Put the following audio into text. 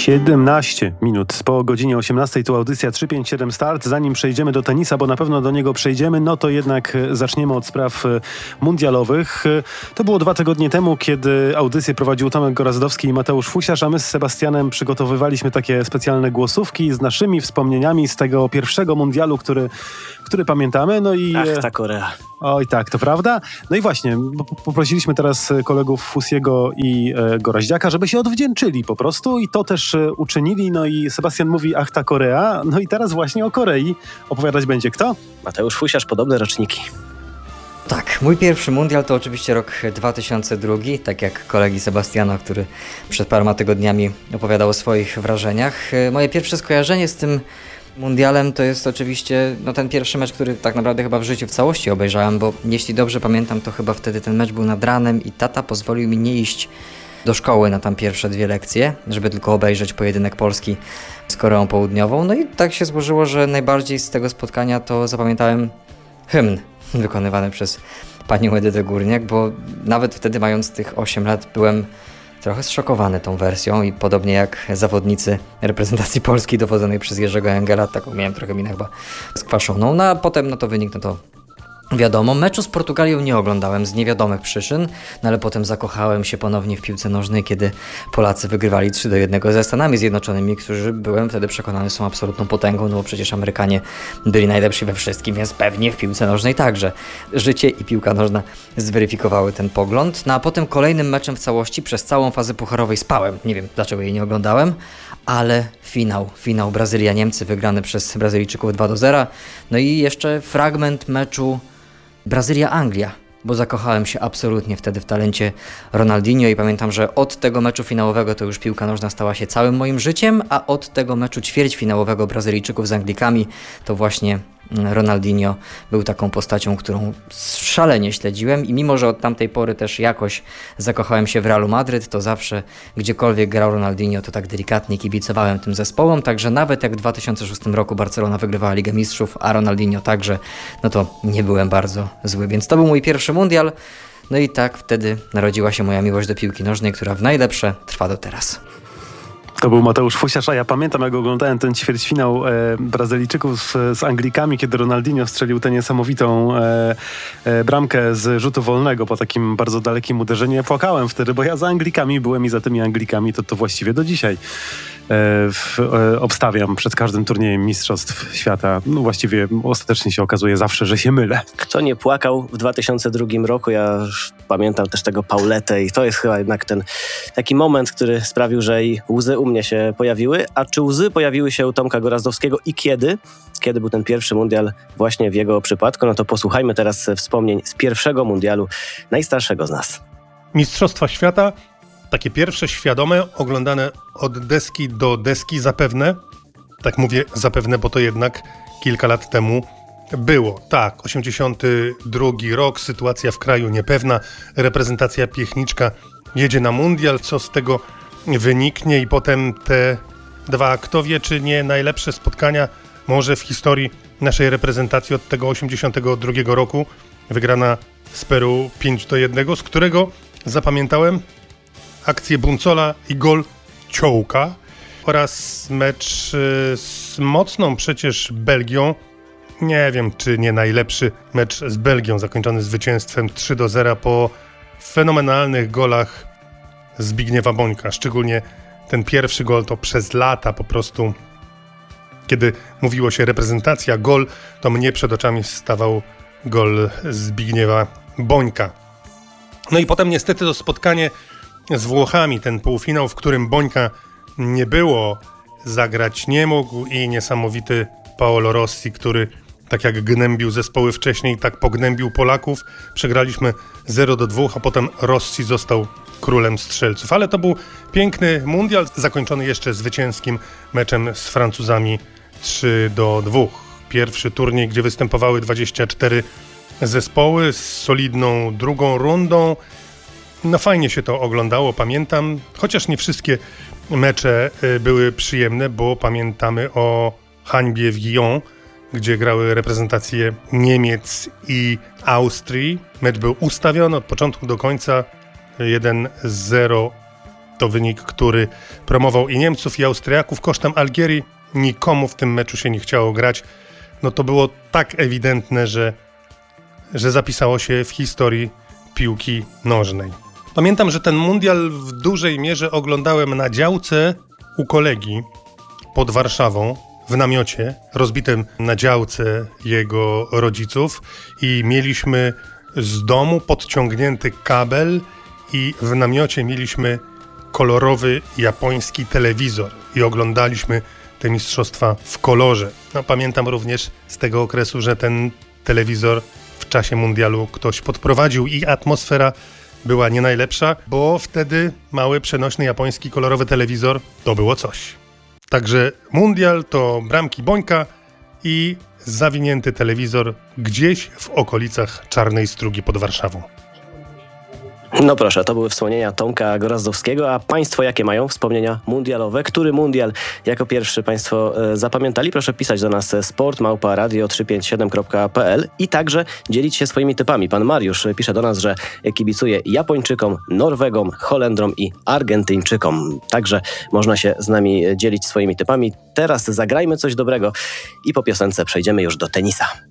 17 minut po godzinie 18 tu audycja 357 Start. Zanim przejdziemy do tenisa, bo na pewno do niego przejdziemy, no to jednak zaczniemy od spraw mundialowych. To było 2 tygodnie temu, kiedy audycję prowadził Tomek Gorazdowski i Mateusz Fusiarz, a my z Sebastianem przygotowywaliśmy takie specjalne głosówki z naszymi wspomnieniami z tego pierwszego mundialu, który pamiętamy. No i... Ach, ta Korea. Oj tak, to prawda. No i właśnie, poprosiliśmy teraz kolegów Fusiego i Goraździaka, żeby się odwdzięczyli po prostu i to też uczynili. No i Sebastian mówi, ach ta Korea. No i teraz właśnie o Korei opowiadać będzie kto? Mateusz Fusiarz, podobne roczniki. Tak, mój pierwszy mundial to oczywiście rok 2002, tak jak kolegi Sebastiana, który przed paroma tygodniami opowiadał o swoich wrażeniach. Moje pierwsze skojarzenie z tym mundialem to jest oczywiście ten pierwszy mecz, który tak naprawdę chyba w życiu w całości obejrzałem, bo jeśli dobrze pamiętam, to chyba wtedy ten mecz był nad ranem i tata pozwolił mi nie iść do szkoły na tam pierwsze 2 lekcje, żeby tylko obejrzeć pojedynek Polski z Koreą Południową. No i tak się złożyło, że najbardziej z tego spotkania to zapamiętałem hymn wykonywany przez panią Edytę Górniak, bo nawet wtedy, mając tych 8 lat, byłem trochę zszokowany tą wersją i podobnie jak zawodnicy reprezentacji Polski dowodzonej przez Jerzego Engela, taką miałem trochę minę chyba skwaszoną. No a potem to wynik, to wiadomo. Meczu z Portugalią nie oglądałem z niewiadomych przyczyn, no ale potem zakochałem się ponownie w piłce nożnej, kiedy Polacy wygrywali 3-1 ze Stanami Zjednoczonymi, którzy, byłem wtedy przekonany, są absolutną potęgą, no bo przecież Amerykanie byli najlepsi we wszystkim, więc pewnie w piłce nożnej także. Życie i piłka nożna zweryfikowały ten pogląd. No a potem kolejnym meczem w całości przez całą fazę pucharowej spałem. Nie wiem, dlaczego jej nie oglądałem, ale finał Brazylia-Niemcy wygrany przez Brazylijczyków 2-0. No i jeszcze fragment meczu Brazylia-Anglia, bo zakochałem się absolutnie wtedy w talencie Ronaldinho i pamiętam, że od tego meczu finałowego to już piłka nożna stała się całym moim życiem, a od tego meczu ćwierćfinałowego Brazylijczyków z Anglikami to właśnie Ronaldinho był taką postacią, którą szalenie śledziłem i mimo, że od tamtej pory też jakoś zakochałem się w Realu Madryt, to zawsze gdziekolwiek grał Ronaldinho, to tak delikatnie kibicowałem tym zespołom, także nawet jak w 2006 roku Barcelona wygrywała Ligę Mistrzów, a Ronaldinho także, no to nie byłem bardzo zły, więc to był mój pierwszy mundial. No i tak wtedy narodziła się moja miłość do piłki nożnej, która w najlepsze trwa do teraz. To był Mateusz Fusiarz, a ja pamiętam, jak oglądałem ten ćwierćfinał Brazylijczyków z Anglikami, kiedy Ronaldinho strzelił tę niesamowitą bramkę z rzutu wolnego po takim bardzo dalekim uderzeniu. Ja płakałem wtedy, bo ja za Anglikami byłem i za tymi Anglikami to właściwie do dzisiaj obstawiam przed każdym turniejem Mistrzostw Świata. No właściwie ostatecznie się okazuje zawsze, że się mylę. Kto nie płakał w 2002 roku? Ja już pamiętam też tego Pauletę i to jest chyba jednak ten taki moment, który sprawił, że i łzy u mnie się pojawiły. A czy łzy pojawiły się u Tomka Gorazdowskiego i kiedy? Kiedy był ten pierwszy mundial właśnie w jego przypadku? No to posłuchajmy teraz wspomnień z pierwszego mundialu najstarszego z nas. Mistrzostwa Świata, takie pierwsze świadome, oglądane od deski do deski zapewne. Tak mówię zapewne, bo to jednak kilka lat temu było. Tak, 82 rok, sytuacja w kraju niepewna, reprezentacja Piechniczka jedzie na mundial, co z tego wyniknie i potem te 2, kto wie, czy nie najlepsze spotkania może w historii naszej reprezentacji od tego 82 roku, wygrana z Peru 5-1, z którego zapamiętałem akcję Buncola i gol Ciołka oraz mecz z mocną przecież Belgią. Nie wiem, czy nie najlepszy mecz z Belgią, zakończony zwycięstwem 3-0 po fenomenalnych golach Zbigniewa Bońka. Szczególnie ten pierwszy gol to przez lata po prostu, kiedy mówiło się reprezentacja, gol, to mnie przed oczami stawał gol Zbigniewa Bońka. No i potem niestety to spotkanie z Włochami, ten półfinał, w którym Bońka nie było, zagrać nie mógł i niesamowity Paolo Rossi, który tak jak gnębił zespoły wcześniej, tak pognębił Polaków. Przegraliśmy 0-2, a potem Rossi został królem strzelców. Ale to był piękny mundial, zakończony jeszcze zwycięskim meczem z Francuzami 3-2. Pierwszy turniej, gdzie występowały 24 zespoły z solidną drugą rundą. No fajnie się to oglądało, pamiętam, chociaż nie wszystkie mecze były przyjemne, bo pamiętamy o hańbie w Lyon, gdzie grały reprezentacje Niemiec i Austrii. Mecz był ustawiony od początku do końca 1-0 To wynik, który promował i Niemców, i Austriaków kosztem Algierii. Nikomu w tym meczu się nie chciało grać. No to było tak ewidentne, że zapisało się w historii piłki nożnej. Pamiętam, że ten mundial w dużej mierze oglądałem na działce u kolegi pod Warszawą, w namiocie rozbitym na działce jego rodziców i mieliśmy z domu podciągnięty kabel i w namiocie mieliśmy kolorowy japoński telewizor i oglądaliśmy te mistrzostwa w kolorze. No, pamiętam również z tego okresu, że ten telewizor w czasie mundialu ktoś podprowadził i atmosfera była nie najlepsza, bo wtedy mały, przenośny japoński kolorowy telewizor to było coś. Także mundial to bramki Bońka i zawinięty telewizor gdzieś w okolicach Czarnej Strugi pod Warszawą. No proszę, to były wspomnienia Tomka Gorazdowskiego, a Państwo jakie mają wspomnienia mundialowe? Który mundial jako pierwszy Państwo zapamiętali? Proszę pisać do nas sport@radio357.pl i także dzielić się swoimi typami. Pan Mariusz pisze do nas, że kibicuje Japończykom, Norwegom, Holendrom i Argentyńczykom. Także można się z nami dzielić swoimi typami. Teraz zagrajmy coś dobrego i po piosence przejdziemy już do tenisa.